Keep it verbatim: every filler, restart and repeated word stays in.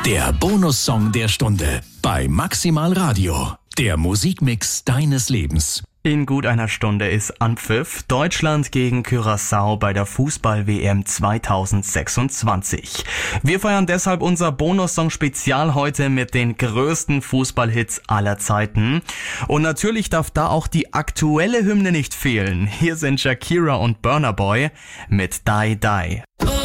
Der Bonussong der Stunde bei Maximal Radio. Der Musikmix deines Lebens. In gut einer Stunde ist Anpfiff. Deutschland gegen Curaçao bei der Fußball-W M zweitausendsechsundzwanzig. Wir feiern deshalb unser Bonussong-Spezial heute mit den größten Fußballhits aller Zeiten. Und natürlich darf da auch die aktuelle Hymne nicht fehlen. Hier sind Shakira und Burna Boy mit Die Die.